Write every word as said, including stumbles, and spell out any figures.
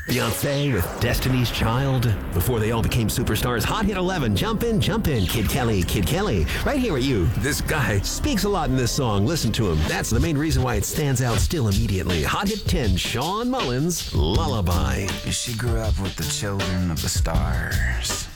Beyonce with Destiny's Child. Before they all became superstars, Hot Hit eleven, Jump In, Jump In, Kid Kelly, Kid Kelly. Right here at you. This guy speaks a lot in this song. Listen to him. That's the main reason why it stands out still immediately. Hot Hit ten, Shawn Mullins, Lullaby. She grew up with the children of the stars.